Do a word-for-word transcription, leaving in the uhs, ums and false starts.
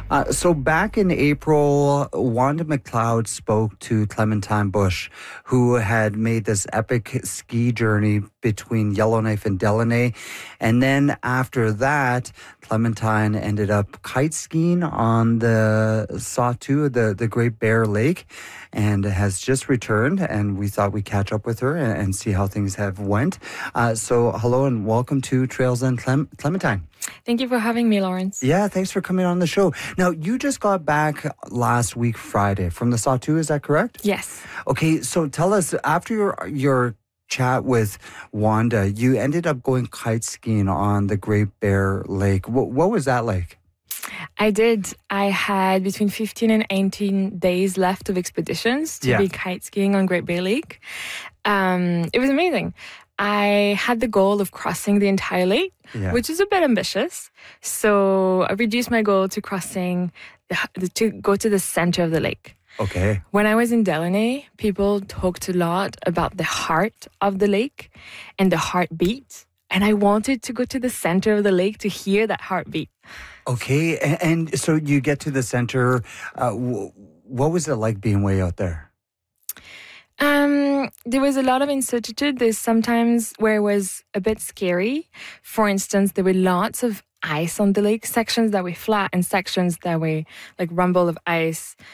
Uh, so back in April, Wanda McLeod spoke to Clementine Bush, who had made this epic ski journey between Yellowknife and Delaunay. And then after that, Clementine ended up kite skiing on the Sawtoo, the, the Great Bear Lake, and has just returned. And we thought we'd catch up with her and, and see how things have went. Uh, so hello and welcome to Trails and Clem- Clementine. Thank you for having me, Lawrence. Yeah, thanks for coming on the show. Now, you just got back last week, Friday, from the Sawtoo, is that correct? Yes. Okay, so tell us, after your your chat with Wanda, you ended up going kite skiing on the Great Bear Lake. What, what was that like? I did. I had between fifteen and eighteen days left of expeditions to Yeah. be kite skiing on Great Bear Lake. Um, it was amazing. I had the goal of crossing the entire lake, Yeah. which is a bit ambitious. So I reduced my goal to crossing, the, to go to the center of the lake. Okay. When I was in Delaunay, people talked a lot about the heart of the lake and the heartbeat. And I wanted to go to the center of the lake to hear that heartbeat. Okay, and, and so you get to the center. Uh, w- what was it like being way out there? Um, there was a lot of uncertainty. There's sometimes where it was a bit scary. For instance, there were lots of ice on the lake, sections that were flat and sections that were like rumble of ice.